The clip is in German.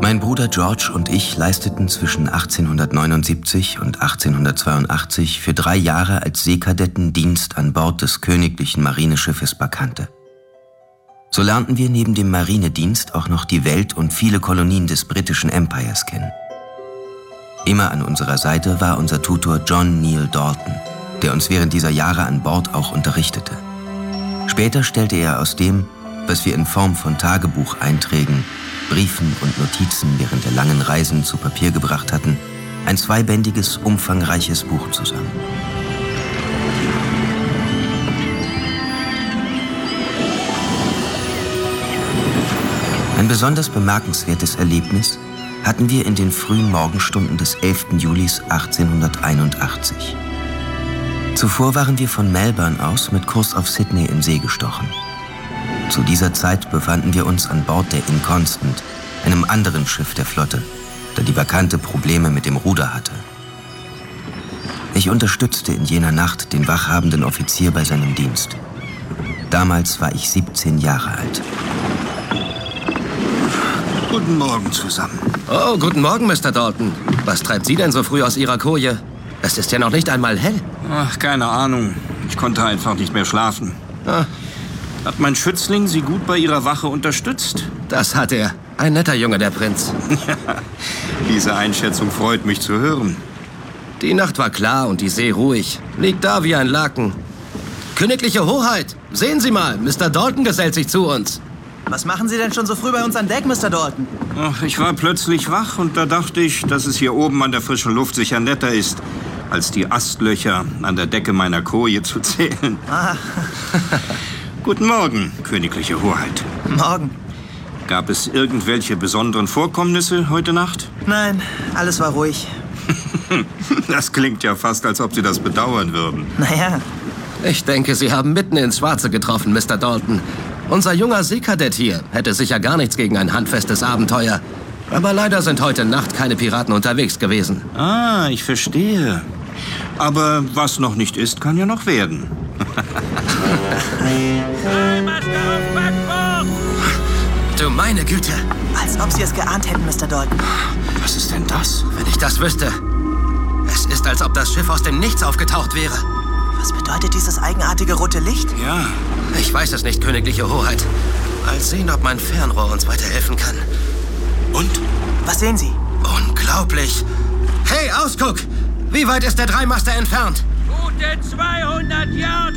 Mein Bruder George und ich leisteten zwischen 1879 und 1882 für 3 Jahre als Seekadetten Dienst an Bord des königlichen Marineschiffes Bacchante. So lernten wir neben dem Marinedienst auch noch die Welt und viele Kolonien des britischen Empires kennen. Immer an unserer Seite war unser Tutor John Neal Dalton, der uns während dieser Jahre an Bord auch unterrichtete. Später stellte er aus dem, was wir in Form von Tagebucheinträgen, Briefen und Notizen während der langen Reisen zu Papier gebracht hatten, ein 2-bändiges, umfangreiches Buch zusammen. Ein besonders bemerkenswertes Erlebnis hatten wir in den frühen Morgenstunden des 11. Julis 1881. Zuvor waren wir von Melbourne aus mit Kurs auf Sydney in See gestochen. Zu dieser Zeit befanden wir uns an Bord der Inconstant, einem anderen Schiff der Flotte, da die Bacchante Probleme mit dem Ruder hatte. Ich unterstützte in jener Nacht den wachhabenden Offizier bei seinem Dienst. Damals war ich 17 Jahre alt. Guten Morgen zusammen. Oh, guten Morgen, Mr. Dalton. Was treibt Sie denn so früh aus Ihrer Koje? Es ist ja noch nicht einmal hell. Ach, keine Ahnung. Ich konnte einfach nicht mehr schlafen. Ah. Hat mein Schützling Sie gut bei Ihrer Wache unterstützt? Das hat er. Ein netter Junge, der Prinz. Ja, diese Einschätzung freut mich zu hören. Die Nacht war klar und die See ruhig. Liegt da wie ein Laken. Königliche Hoheit, sehen Sie mal, Mr. Dalton gesellt sich zu uns. Was machen Sie denn schon so früh bei uns an Deck, Mr. Dalton? Ach, ich war plötzlich wach und da dachte ich, dass es hier oben an der frischen Luft sicher netter ist, als die Astlöcher an der Decke meiner Koje zu zählen. Ah. Guten Morgen, Königliche Hoheit. Morgen. Gab es irgendwelche besonderen Vorkommnisse heute Nacht? Nein, alles war ruhig. Das klingt ja fast, als ob Sie das bedauern würden. Naja. Ich denke, Sie haben mitten ins Schwarze getroffen, Mr. Dalton. Unser junger Seekadett hier hätte sicher gar nichts gegen ein handfestes Abenteuer. Aber leider sind heute Nacht keine Piraten unterwegs gewesen. Ah, ich verstehe. Aber was noch nicht ist, kann ja noch werden. Du meine Güte. Als ob Sie es geahnt hätten, Mr. Dalton. Was ist denn das? Wenn ich das wüsste. Es ist, als ob das Schiff aus dem Nichts aufgetaucht wäre. Was bedeutet dieses eigenartige rote Licht? Ja. Ich weiß es nicht, Königliche Hoheit. Mal sehen, ob mein Fernrohr uns weiterhelfen kann. Und? Was sehen Sie? Unglaublich. Hey, Ausguck! Wie weit ist der Dreimaster entfernt? Gute 200 Yards